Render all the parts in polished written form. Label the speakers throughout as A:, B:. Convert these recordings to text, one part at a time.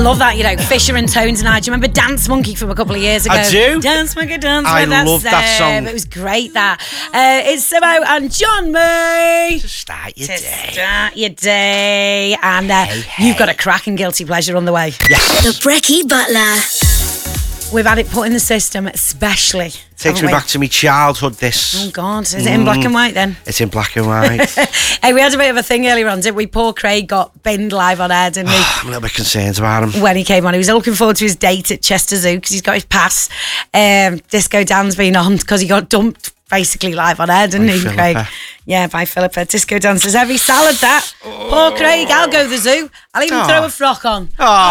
A: love that, Fisher and Tones and I. Do you remember Dance Monkey from a couple of years ago?
B: I do.
A: Dance Monkey, Dance
B: I
A: Monkey.
B: love that song.
A: It was great, that. It's Samo and John May.
B: To start your
A: day. And you've got a cracking guilty pleasure on the way.
B: Yes.
C: The Brekkie Butler.
A: We've had it put in the system, especially.
B: Takes me back to my childhood, this.
A: Oh, God. Is it in black and white, then?
B: It's in black and white.
A: Hey, we had a bit of a thing earlier on, didn't we? Poor Craig got binned live on air, didn't he?
B: I'm a little bit concerned about him.
A: When he came on, he was looking forward to his date at Chester Zoo because he's got his pass. Disco Dan's been on because he got dumped basically live on air, didn't he, Craig? Yeah, by Philippa. Disco dancers, heavy salad, that. Oh. Poor Craig, I'll go to the zoo. I'll even throw a frock on.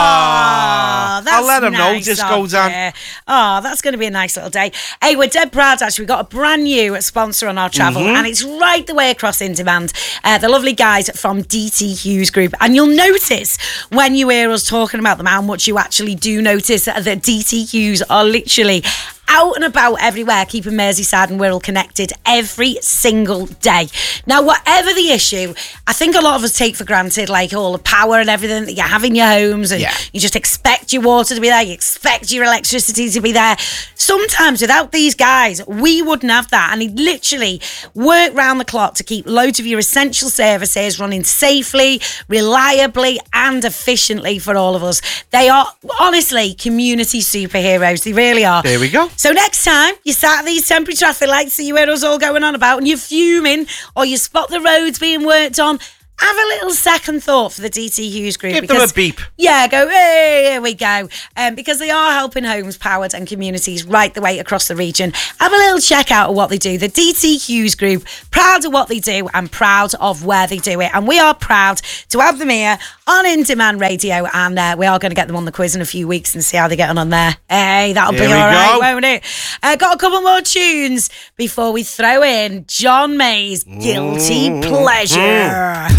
B: That's I'll let him know, Disco Dan.
A: That's going to be a nice little day. Hey, we're dead proud, actually. We've got a brand new sponsor on our travel, and it's right the way across In Demand. The lovely guys from DT Hughes Group. And you'll notice when you hear us talking about them how much you actually do notice that DT Hughes are literally out and about everywhere, keeping Merseyside and Wirral connected every single day. Now, whatever the issue, I think a lot of us take for granted, like all the power and everything that you have in your homes, and you just expect your water to be there, you expect your electricity to be there. Sometimes without these guys, we wouldn't have that, and they literally work round the clock to keep loads of your essential services running safely, reliably, and efficiently for all of us. They are honestly community superheroes. They really are.
B: There we go.
A: So next time you sat at these temporary traffic lights that you hear us all going on about and you're fuming or you spot the roads being worked on, have a little second thought for the DT Hughes Group.
B: Give them a beep.
A: Yeah, go, hey, here we go. Because they are helping homes, powered and communities right the way across the region. Have a little check out of what they do. The DT Hughes Group, proud of what they do and proud of where they do it. And we are proud to have them here on In Demand Radio. And we are going to get them on the quiz in a few weeks and see how they get on there. Hey, that'll be all right, won't it? Got a couple more tunes before we throw in John May's Guilty Pleasure.